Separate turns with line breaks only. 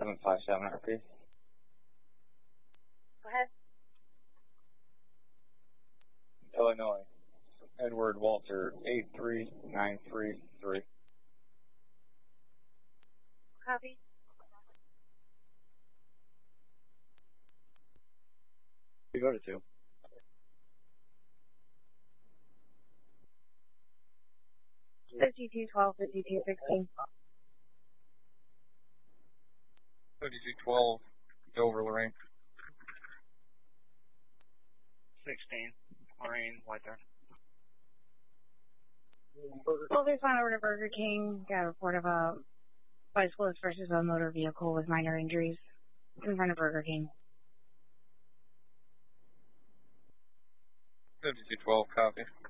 757 RP.
Go ahead.
Illinois. Edward Walter 83933.
Copy.
We go to 2.
$52.12, $52.16.
5212, Dover, Lorraine.
16, Lorraine, White Bear.
Well, there's one over to Burger King. Got a report of a bicyclist versus a motor vehicle with minor injuries in front of Burger King.
5212, copy.